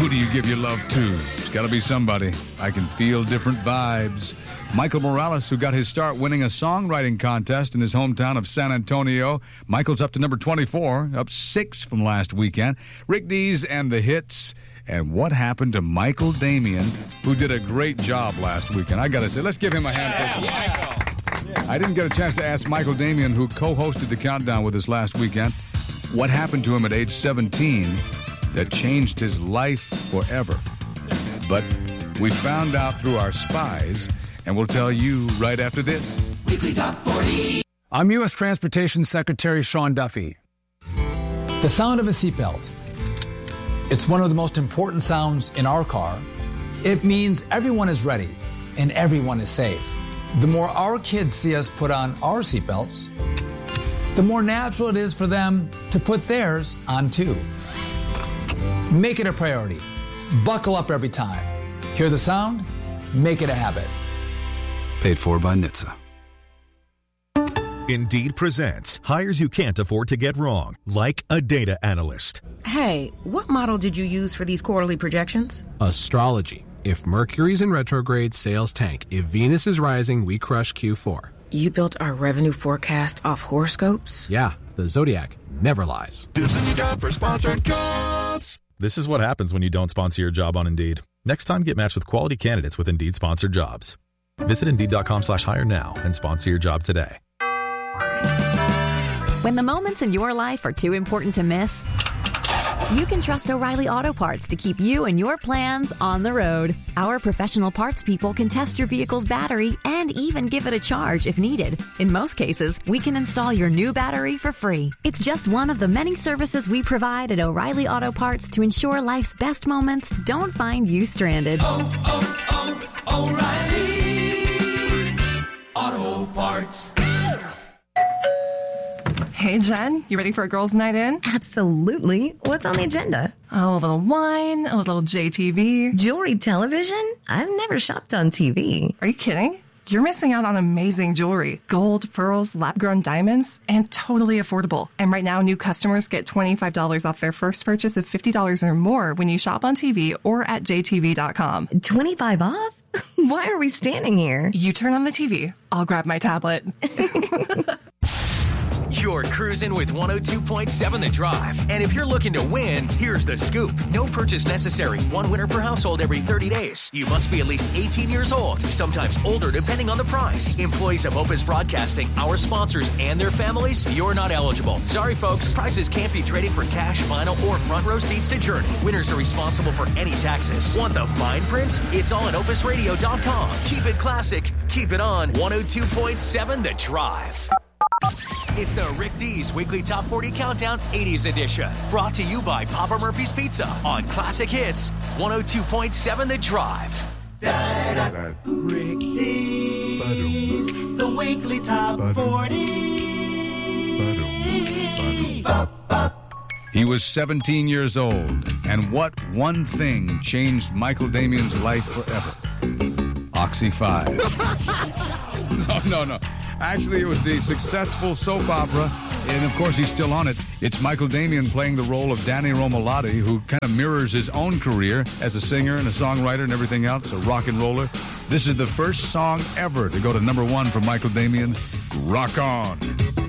do you give your love to? It's got to be somebody. I can feel different vibes. Michael Morales, who got his start winning a songwriting contest in his hometown of San Antonio. Michael's up to number 24, up 6 from last weekend. Rick Dees and the Hits. And what happened to Michael Damian, who did a great job last weekend? I got to say, let's give him a hand. Yeah. I didn't get a chance to ask Michael Damian, who co-hosted the Countdown with us last weekend, what happened to him at age 17 that changed his life forever. But we found out through our spies, and we'll tell you right after this. Weekly Top 40. I'm U.S. Transportation Secretary Sean Duffy. The sound of a seatbelt. It's one of the most important sounds in our car. It means everyone is ready and everyone is safe. The more our kids see us put on our seatbelts, the more natural it is for them to put theirs on too. Make it a priority. Buckle up every time. Hear the sound? Make it a habit. Paid for by NHTSA. Indeed presents hires you can't afford to get wrong, like a data analyst. Hey, what model did you use for these quarterly projections? Astrology. If Mercury's in retrograde, sales tank. If Venus is rising, we crush Q4. You built our revenue forecast off horoscopes? Yeah, the Zodiac never lies. This is your job for sponsored jobs. This is what happens when you don't sponsor your job on Indeed. Next time, get matched with quality candidates with Indeed sponsored jobs. Visit Indeed.com/hire now and sponsor your job today. When the moments in your life are too important to miss, you can trust O'Reilly Auto Parts to keep you and your plans on the road. Our professional parts people can test your vehicle's battery and even give it a charge if needed. In most cases, we can install your new battery for free. It's just one of the many services we provide at O'Reilly Auto Parts to ensure life's best moments don't find you stranded. O'Reilly Auto Parts. Hey, Jen, you ready for a girls' night in? Absolutely. What's on the agenda? Oh, a little wine, a little JTV. Jewelry television? I've never shopped on TV. Are you kidding? You're missing out on amazing jewelry. Gold, pearls, lab-grown diamonds, and totally affordable. And right now, new customers get $25 off their first purchase of $50 or more when you shop on TV or at jtv.com. 25 off? Why are we standing here? You turn on the TV. I'll grab my tablet. You're cruising with 102.7 The Drive. And if you're looking to win, here's the scoop. No purchase necessary. One winner per household every 30 days. You must be at least 18 years old, sometimes older depending on the price. Employees of Opus Broadcasting, our sponsors, and their families, you're not eligible. Sorry, folks. Prizes can't be traded for cash, vinyl, or front row seats to Journey. Winners are responsible for any taxes. Want the fine print? It's all at opusradio.com. Keep it classic. Keep it on 102.7 The Drive. It's the Rick Dees Weekly Top 40 Countdown 80s edition. Brought to you by Papa Murphy's Pizza on Classic Hits 102.7 The Drive. Rick Dees, the Weekly Top 40. He was 17 years old, and what one thing changed Michael Damian's life forever? Oxy 5. No. Actually, it was the successful soap opera, and of course he's still on it. It's Michael Damian playing the role of Danny Romolotti, who kind of mirrors his own career as a singer and a songwriter and everything else, a rock and roller. This is the first song ever to go to number 1 for Michael Damian, Rock On.